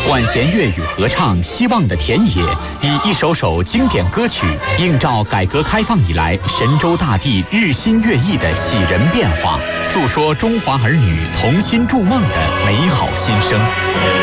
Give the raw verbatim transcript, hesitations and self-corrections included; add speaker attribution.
Speaker 1: 管弦乐语合唱《希望的田野》，以一首首经典歌曲映照改革开放以来神州大地日新月异的喜人变化，诉说中华儿女同心筑梦的美好心声。